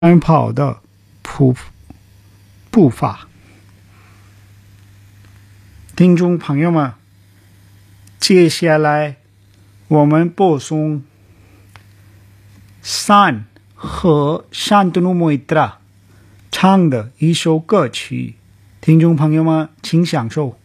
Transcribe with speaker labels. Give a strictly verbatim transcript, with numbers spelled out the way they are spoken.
Speaker 1: 慢跑的步步伐。听众朋友们，接下来我们播送山和山多努莫伊特唱的一首歌曲，听众朋友们请享受。